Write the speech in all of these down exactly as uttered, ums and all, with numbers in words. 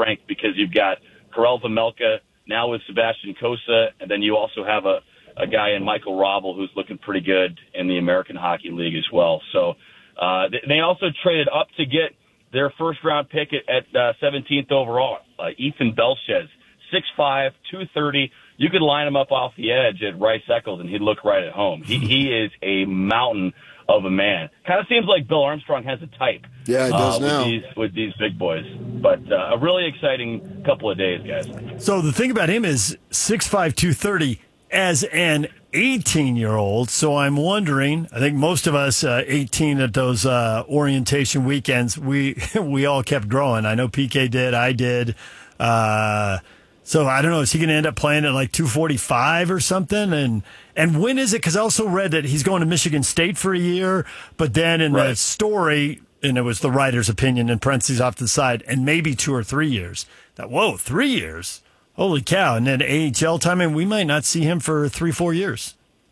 strength because you've got Karel Vejmelka now with Sebastian Cossa, and then you also have a, a guy in Michael Robel who's looking pretty good in the American Hockey League as well. So uh, they also traded up to get their first-round pick at, at uh, seventeenth overall, uh, Ethan Belchez, six five, two thirty. You could line him up off the edge at Rice Eccles, and he'd look right at home. He, he is a mountain of a man. Kind of seems like Bill Armstrong has a type. Yeah, it does uh, now. With these, with these big boys. But uh, a really exciting couple of days, guys. So the thing about him is six five, two thirty as an eighteen-year-old. So I'm wondering, I think most of us, uh, eighteen at those uh, orientation weekends, we we all kept growing. I know P K did. I did. Uh So I don't know, is he going to end up playing at like two forty-five or something? And and when is it? Because I also read that he's going to Michigan State for a year, but then in right. the story, and it was the writer's opinion in parentheses off to the side, and maybe two or three years. That, whoa, three years? Holy cow. And then A H L time, and we might not see him for three, four years.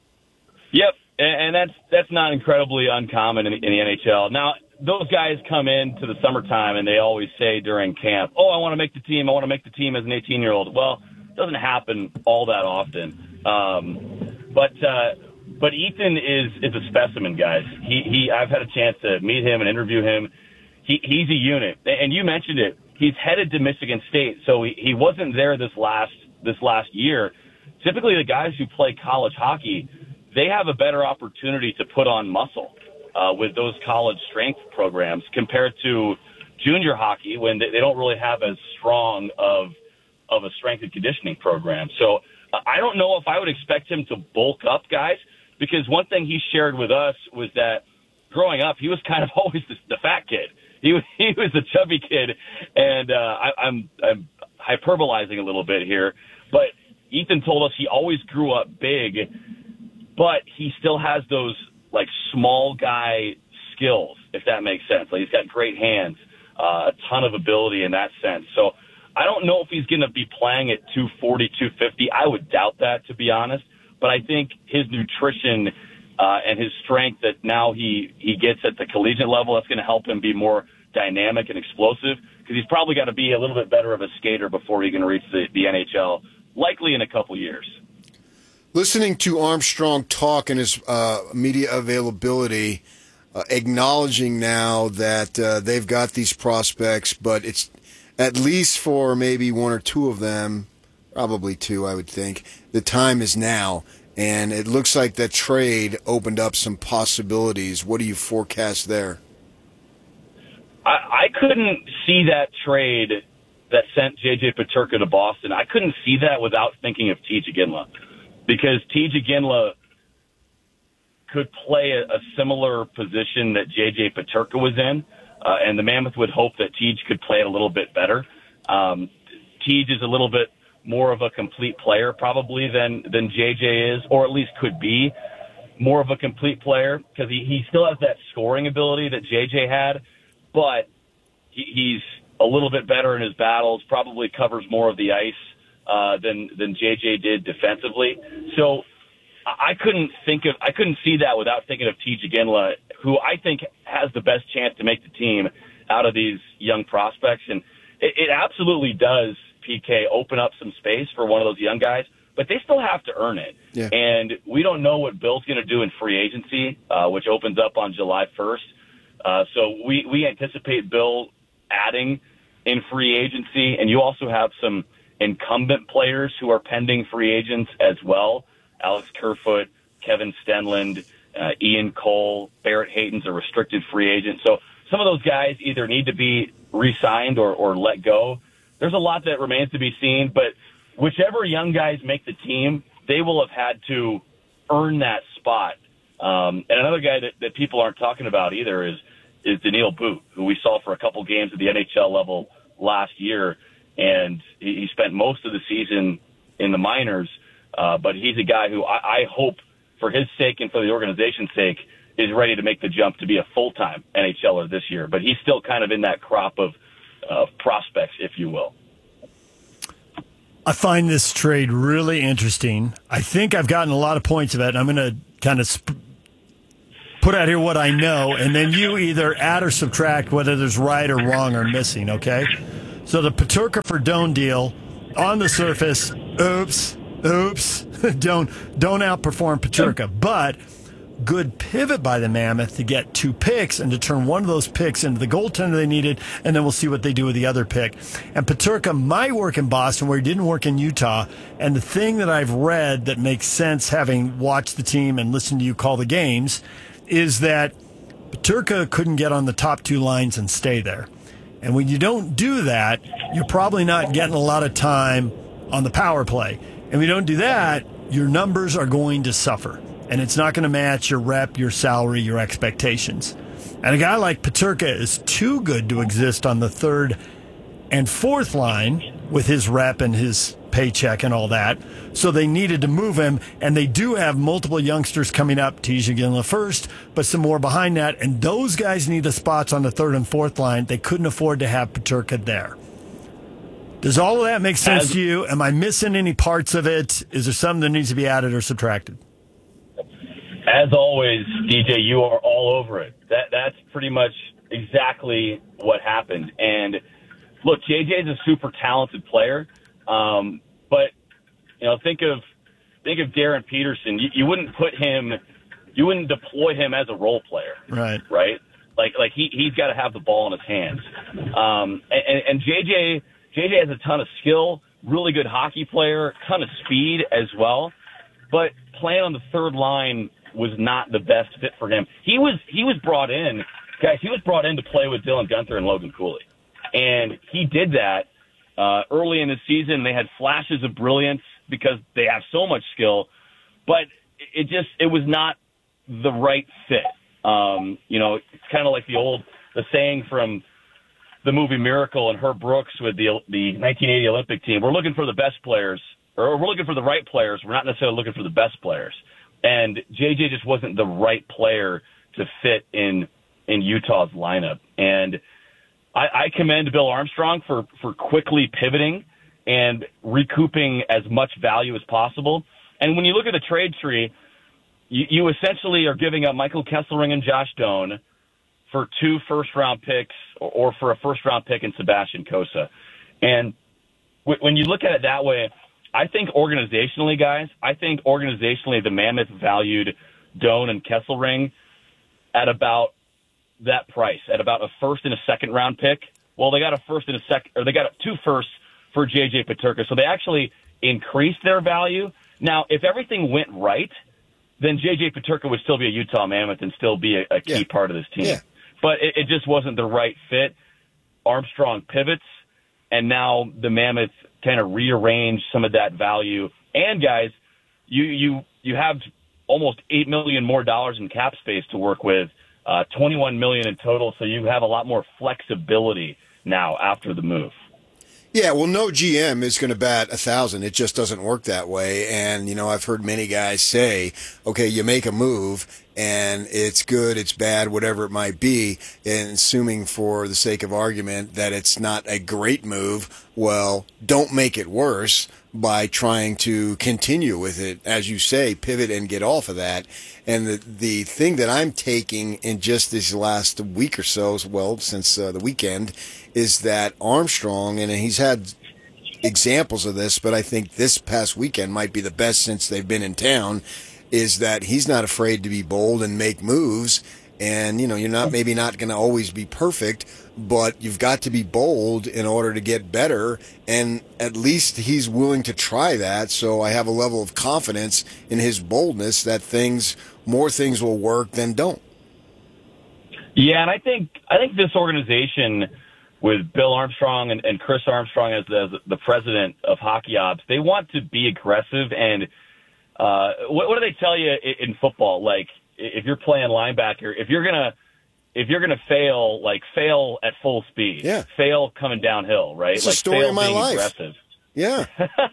Yep, and that's that's not incredibly uncommon in, in the N H L. Now, those guys come into the summertime and they always say during camp, oh, I want to make the team. I want to make the team as an eighteen-year-old. Well, it doesn't happen all that often. Um, but uh, but Ethan is is a specimen, guys. He he. I've had a chance to meet him and interview him. He he's a unit, and you mentioned it. He's headed to Michigan State, so he, he wasn't there this last this last year. Typically, the guys who play college hockey, they have a better opportunity to put on muscle Uh, with those college strength programs compared to junior hockey when they, they don't really have as strong of of a strength and conditioning program. So uh, I don't know if I would expect him to bulk up, guys, because one thing he shared with us was that growing up, he was kind of always the, the fat kid. He was, he was the chubby kid, and uh, I, I'm, I'm hyperbolizing a little bit here, but Ethan told us he always grew up big, but he still has those like small guy skills, if that makes sense. Like he's got great hands, uh, a ton of ability in that sense. So I don't know if he's going to be playing at two forty, two fifty. I would doubt that, to be honest. But I think his nutrition uh, and his strength that now he, he gets at the collegiate level, that's going to help him be more dynamic and explosive because he's probably got to be a little bit better of a skater before he can reach the, the N H L, likely in a couple years. Listening to Armstrong talk and his uh, media availability, uh, acknowledging now that uh, they've got these prospects, but it's at least for maybe one or two of them, probably two, I would think, the time is now. And it looks like that trade opened up some possibilities. What do you forecast there? I, I couldn't see that trade that sent J J Peterka to Boston. I couldn't see that without thinking of T J Ginla. Because T J Ginla could play a, a similar position that J J Peterka was in, uh, and the Mammoth would hope that Tej could play it a little bit better. Um, Tej is a little bit more of a complete player probably than, than J J is, or at least could be more of a complete player because he, he still has that scoring ability that J J had, but he, he's a little bit better in his battles, probably covers more of the ice Uh, than than J J did defensively. So I couldn't think of I couldn't see that without thinking of T J Ginla, who I think has the best chance to make the team out of these young prospects. And it, it absolutely does, P K, open up some space for one of those young guys, but they still have to earn it. Yeah. And we don't know what Bill's going to do in free agency, uh, which opens up on July first. Uh, so we, we anticipate Bill adding in free agency, and you also have some incumbent players who are pending free agents as well. Alex Kerfoot, Kevin Stenlund, uh, Ian Cole, Barrett Hayton's a restricted free agent. So some of those guys either need to be re-signed or, or let go. There's a lot that remains to be seen, but whichever young guys make the team, they will have had to earn that spot. Um, and another guy that, that people aren't talking about either is, is Daniil Boot, who we saw for a couple games at the N H L level last year. And he spent most of the season in the minors, uh, but he's a guy who I, I hope, for his sake and for the organization's sake, is ready to make the jump to be a full-time N H L er this year. But he's still kind of in that crop of uh, prospects, if you will. I find this trade really interesting. I think I've gotten a lot of points of it, and I'm going to kind of sp- put out here what I know, and then you either add or subtract whether there's right or wrong or missing, okay? So the Peterka for Doan deal, on the surface, oops, oops, don't don't outperform Peterka, but good pivot by the Mammoth to get two picks and to turn one of those picks into the goaltender they needed, and then we'll see what they do with the other pick. And Peterka might work in Boston where he didn't work in Utah. And the thing that I've read that makes sense, having watched the team and listened to you call the games, is that Peterka couldn't get on the top two lines and stay there. And when you don't do that, you're probably not getting a lot of time on the power play. And when you don't do that, your numbers are going to suffer. And it's not going to match your rep, your salary, your expectations. And a guy like Peterka is too good to exist on the third and fourth line with his rep and his paycheck and all that. So they needed to move him, and they do have multiple youngsters coming up, Tisha Ginla first, but some more behind that, and those guys need the spots on the third and fourth line. They couldn't afford to have Peterka there. Does all of that make sense As, to you? Am I missing any parts of it? Is there something that needs to be added or subtracted? As always, D J, you are all over it. That That's pretty much exactly what happened. And look, J J is a super talented player, um, but you know, think of think of Darren Peterson. You, you wouldn't put him, you wouldn't deploy him as a role player, right? Right? Like like he he's got to have the ball in his hands. Um, and, and J J J J has a ton of skill, really good hockey player, ton of speed as well, but playing on the third line was not the best fit for him. He was he was brought in, guys. He was brought in to play with Dylan Guenther and Logan Cooley, and he did that uh, early in the season. They had flashes of brilliance because they have so much skill, but it just it was not the right fit. Um, you know, it's kind of like the old the saying from the movie Miracle and Herb Brooks with the the nineteen eighty Olympic team. We're looking for the best players, or we're looking for the right players. We're not necessarily looking for the best players. And J J just wasn't the right player to fit in in Utah's lineup. And I, I commend Bill Armstrong for, for quickly pivoting and recouping as much value as possible. And when you look at the trade tree, you, you essentially are giving up Michael Kesselring and Josh Doan for two first-round picks or, or for a first-round pick in Sebastian Cossa. And w- when you look at it that way, I think organizationally, guys, I think organizationally the Mammoth valued Doan and Kesselring at about that price, at about a first and a second round pick. Well, they got a first and a second, or they got two firsts for J J Peterka, so they actually increased their value. Now, if everything went right, then J J Peterka would still be a Utah Mammoth and still be a, a key yeah. part of this team. Yeah. But it, it just wasn't the right fit. Armstrong pivots, and now the Mammoth kind of rearrange some of that value. And guys, you you you have almost eight million more dollars in cap space to work with, uh, twenty-one million in total. So you have a lot more flexibility now after the move. Yeah, well, no G M is going to bat a thousand. It just doesn't work that way. And, you know, I've heard many guys say, okay, you make a move and it's good, it's bad, whatever it might be. And assuming for the sake of argument that it's not a great move, well, don't make it worse by trying to continue with it, as you say, pivot and get off of that. And the the thing that I'm taking in just this last week or so, well, since uh, the weekend, is that Armstrong, and he's had examples of this, but I think this past weekend might be the best since they've been in town, is that he's not afraid to be bold and make moves. And, you know, you're not maybe not going to always be perfect, but you've got to be bold in order to get better. And at least he's willing to try that. So I have a level of confidence in his boldness that things, more things will work than don't. Yeah, and I think I think this organization with Bill Armstrong and, and Chris Armstrong as the, as the president of Hockey Ops, they want to be aggressive. And uh, what, what do they tell you in, in football? Like, if you're playing linebacker, if you're gonna if you're gonna fail, like fail at full speed, yeah, fail coming downhill, right? It's like a story fail of my being life. Aggressive. Yeah,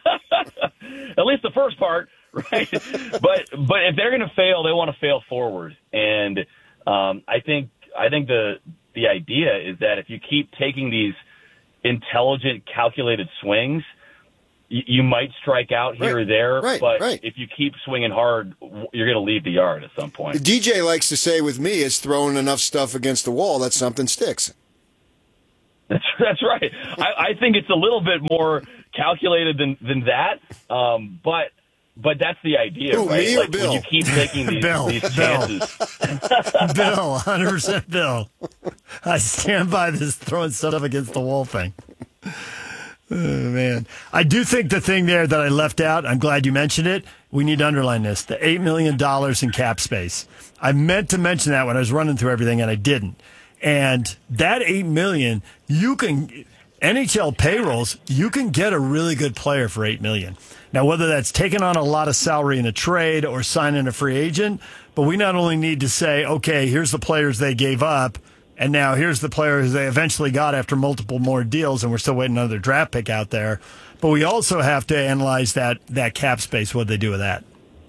at least the first part, right? but but if they're gonna fail, they want to fail forward, and um, I think I think the the idea is that if you keep taking these intelligent, calculated swings, you might strike out here right, or there, right, but right. if you keep swinging hard, you're going to leave the yard at some point. The D J likes to say with me is throwing enough stuff against the wall that something sticks. That's that's right. I, I think it's a little bit more calculated than than that, um, but but that's the idea, Ooh, right? me or Like Bill? when you keep taking these, Bill, these Bill. chances. Bill, one hundred percent Bill. I stand by this throwing stuff against the wall thing. Oh, man. I do think the thing there that I left out, I'm glad you mentioned it. We need to underline this, the eight million dollars in cap space. I meant to mention that when I was running through everything, and I didn't. And that eight million dollars, you can, N H L payrolls, you can get a really good player for eight million dollars. Now, whether that's taking on a lot of salary in a trade or signing a free agent, but we not only need to say, okay, here's the players they gave up, and now here's the players they eventually got after multiple more deals, and we're still waiting on another draft pick out there. But we also have to analyze that, that cap space, what they do with that.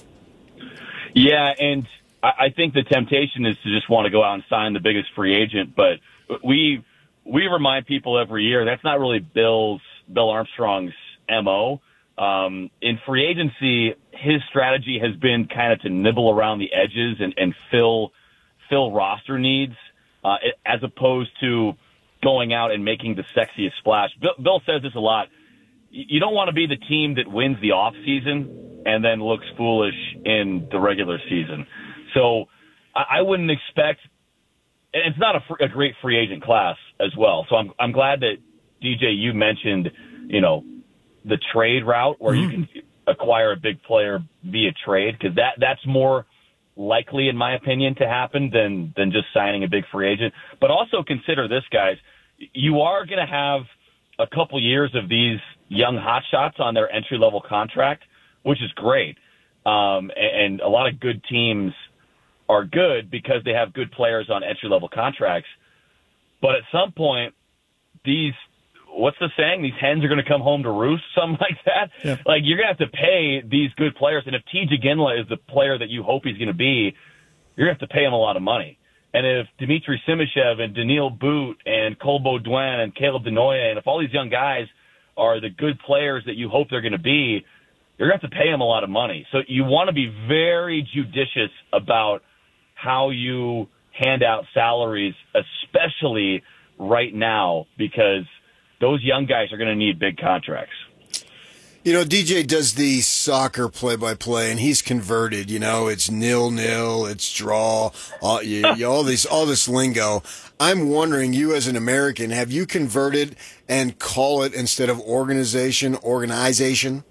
Yeah, and I, I think the temptation is to just want to go out and sign the biggest free agent, but we we remind people every year that's not really Bill's Bill Armstrong's M O. Um, in free agency, his strategy has been kind of to nibble around the edges and, and fill fill roster needs, uh, as opposed to going out and making the sexiest splash. Bill, Bill says this a lot. You don't want to be the team that wins the off season and then looks foolish in the regular season. So I, I wouldn't expect, and it's not a, fr- a great free agent class as well. So I'm I'm glad that D J, you mentioned, you know, the trade route where mm-hmm. you can acquire a big player via trade, because that that's more likely, in my opinion, to happen than than just signing a big free agent. But also consider this, guys. You are going to have a couple years of these young hotshots on their entry-level contract, which is great. Um, and, and a lot of good teams are good because they have good players on entry-level contracts. But at some point, these what's the saying? These hens are going to come home to roost, something like that. Yeah. Like, you're going to have to pay these good players. And if T J Ginla is the player that you hope he's going to be, you're going to have to pay him a lot of money. And if Dmitry Simashev and Daniil Boot and Cole Baudouin and Caleb Denoye, and if all these young guys are the good players that you hope they're going to be, you're going to have to pay them a lot of money. So you want to be very judicious about how you hand out salaries, especially right now, because those young guys are going to need big contracts. You know, D J does the soccer play-by-play, and he's converted. You know, it's nil-nil, it's draw, all, you, you, all this, all this lingo. I'm wondering, you as an American, have you converted and call it, instead of organization, organization?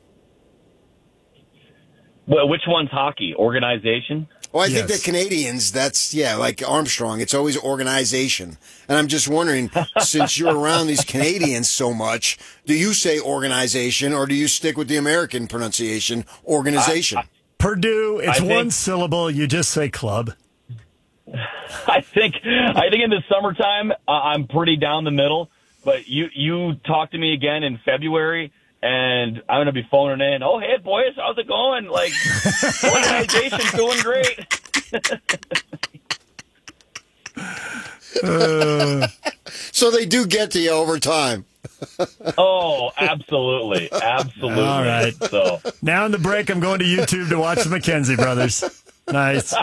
Well, which one's hockey? Organization? Well, I yes. think the Canadians, that's, yeah, like Armstrong, it's always organization. And I'm just wondering, since you're around these Canadians so much, do you say organization, or do you stick with the American pronunciation, organization? I, I, Purdue, it's I one think, syllable. You just say club. I think I think in the summertime, uh, I'm pretty down the middle. But you, you talk to me again in February, and I'm going to be phoning in. Oh, hey, boys, how's it going? Like, organization's doing great. uh, so they do get to you over time. Oh, absolutely. Absolutely. All right. So now in the break, I'm going to YouTube to watch the McKenzie brothers. Nice.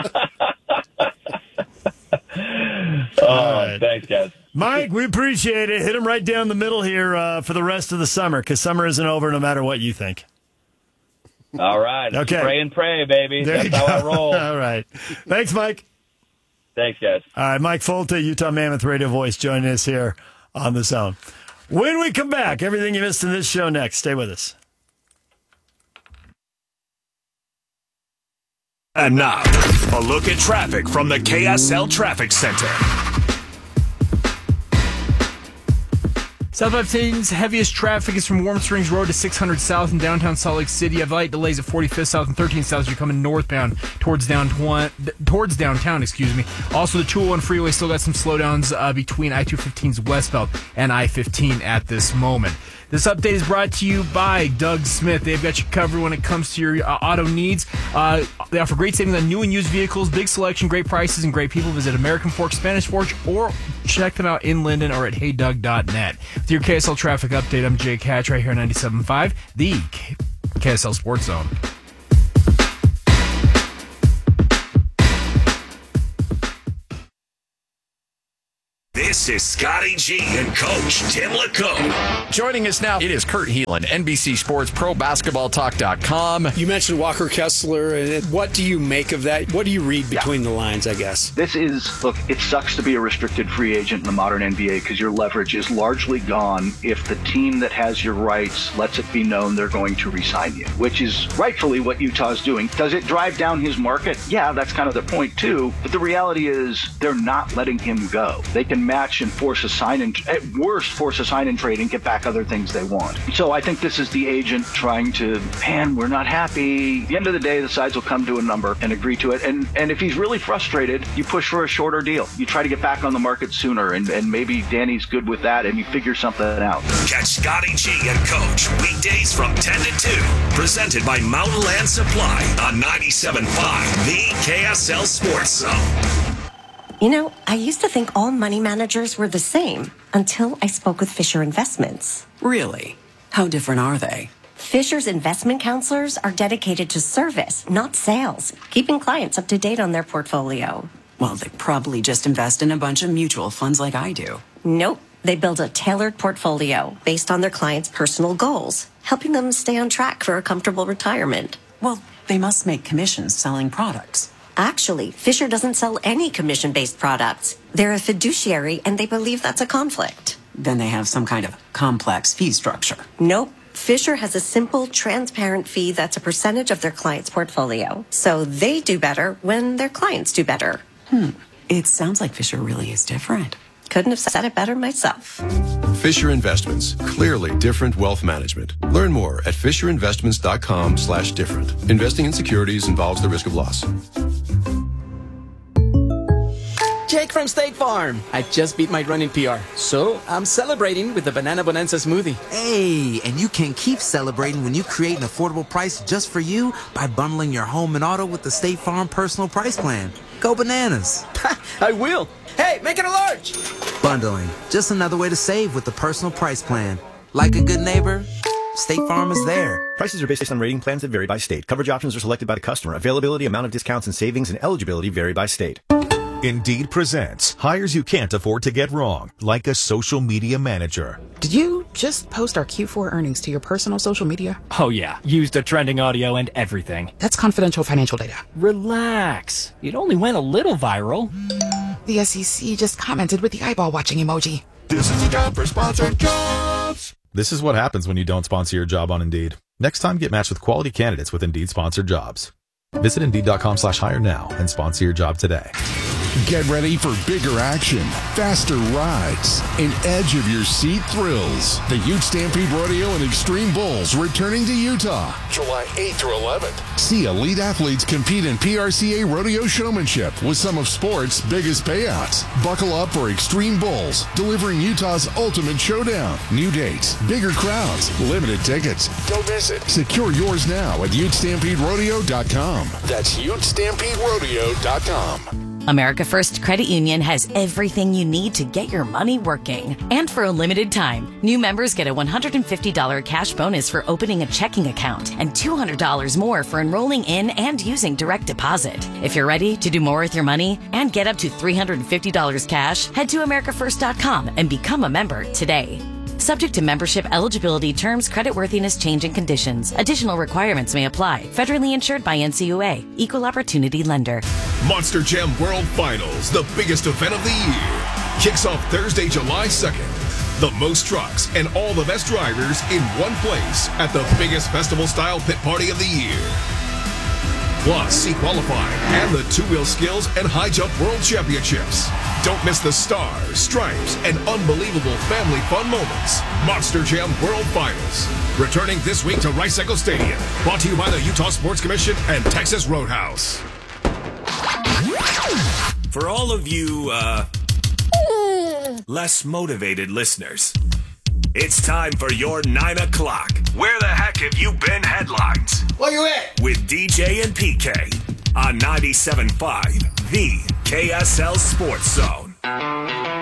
Oh, right. Thanks, guys. Mike, we appreciate it. Hit him right down the middle here uh, for the rest of the summer, because summer isn't over no matter what you think. All right. Okay. Pray and pray, baby. There That's how I roll. All right. Thanks, Mike. Thanks, guys. All right, Mike Folta, Utah Mammoth Radio Voice, joining us here on The Zone. When we come back, everything you missed in this show next. Stay with us. And now, a look at traffic from the K S L Traffic Center. South five ten's heaviest traffic is from Warm Springs Road to six hundred South in downtown Salt Lake City. You have light delays at forty-fifth South and thirteenth South as you're coming northbound towards downtown. Towards downtown, excuse me. Also, the two oh one freeway still got some slowdowns uh, between I two fifteen's westbound and I fifteen at this moment. This update is brought to you by Doug Smith. They've got you covered when it comes to your uh, auto needs. Uh, they offer great savings on new and used vehicles, big selection, great prices, and great people. Visit American Fork, Spanish Forge, or check them out in Linden or at hey doug dot net. With your K S L traffic update, I'm Jake Hatch right here on ninety-seven point five, the K- KSL Sports Zone. This is Scotty G and Coach Tim LaComb. Joining us now, it is Kurt Heelan, N B C Sports Pro Basketball Talk dot com. You mentioned Walker Kessler. And what do you make of that? What do you read between yeah. the lines, I guess? This is, look, it sucks to be a restricted free agent in the modern N B A because your leverage is largely gone if the team that has your rights lets it be known they're going to re-sign you, which is rightfully what Utah's doing. Does it drive down his market? Yeah, that's kind of the point too. But the reality is they're not letting him go. They can match and force a sign and at worst force a sign and trade and get back other things they want. So I think this is the agent trying to, man, we're not happy. At the end of the day, the sides will come to a number and agree to it. And and if he's really frustrated, you push for a shorter deal. You try to get back on the market sooner, and, and maybe Danny's good with that, and you figure something out. Catch Scotty G and Coach weekdays from ten to two. Presented by Mountain Land Supply on ninety-seven point five, the K S L Sports Zone. You know, I used to think all money managers were the same until I spoke with Fisher Investments. Really? How different are they? Fisher's investment counselors are dedicated to service, not sales, keeping clients up to date on their portfolio. Well, they probably just invest in a bunch of mutual funds like I do. Nope. They build a tailored portfolio based on their clients' personal goals, helping them stay on track for a comfortable retirement. Well, they must make commissions selling products. Actually, Fisher doesn't sell any commission-based products. They're a fiduciary, and they believe that's a conflict. Then they have some kind of complex fee structure. Nope. Fisher has a simple, transparent fee that's a percentage of their client's portfolio. So they do better when their clients do better. Hmm. It sounds like Fisher really is different. Couldn't have said it better myself. Fisher Investments. Clearly different wealth management. Learn more at fisher investments dot com slash different. Investing in securities involves the risk of loss. Jake from State Farm. I just beat my running P R, so I'm celebrating with the Banana Bonanza smoothie. Hey, and you can keep celebrating when you create an affordable price just for you by bundling your home and auto with the State Farm Personal Price Plan. Go bananas. I will. Hey, make it a large. Bundling. Just another way to save with the Personal Price Plan. Like a good neighbor, State Farm is there. Prices are based on rating plans that vary by state. Coverage options are selected by the customer. Availability, amount of discounts and savings, and eligibility vary by state. Indeed presents hires you can't afford to get wrong, like a social media manager. Did you just post our Q four earnings to your personal social media? Oh yeah, used the trending audio and everything. That's confidential financial data. Relax. It only went a little viral. The S E C just commented with the eyeball watching emoji. This is a job for sponsored jobs. This is what happens when you don't sponsor your job on Indeed. Next time, get matched with quality candidates with Indeed sponsored jobs. Visit Indeed.com slash hire now and sponsor your job today. Get ready for bigger action, faster rides, and edge-of-your-seat thrills. The Ute Stampede Rodeo and Extreme Bulls returning to Utah, July eighth through eleventh. See elite athletes compete in P R C A rodeo showmanship with some of sports' biggest payouts. Buckle up for Extreme Bulls, delivering Utah's ultimate showdown. New dates, bigger crowds, limited tickets. Don't miss it. Secure yours now at ute stampede rodeo dot com. That's ute stampede rodeo dot com. America First Credit Union has everything you need to get your money working. And for a limited time, new members get a one hundred fifty dollars cash bonus for opening a checking account and two hundred dollars more for enrolling in and using direct deposit. If you're ready to do more with your money and get up to three hundred fifty dollars cash, head to america first dot com and become a member today. Subject to membership eligibility, terms, creditworthiness, change, and conditions. Additional requirements may apply. Federally insured by N C U A. Equal Opportunity Lender. Monster Jam World Finals, the biggest event of the year, kicks off Thursday, July second. The most trucks and all the best drivers in one place at the biggest festival-style pit party of the year. Plus, see qualifying and the two-wheel skills and high jump world championships. Don't miss the stars, stripes, and unbelievable family fun moments. Monster Jam World Finals. Returning this week to Rice Eccles Stadium. Brought to you by the Utah Sports Commission and Texas Roadhouse. For all of you, uh, less motivated listeners, it's time for your nine o'clock. Where the heck have you been headlines? Where you at? With D J and P K on ninety-seven point five, the K S L Sports Zone.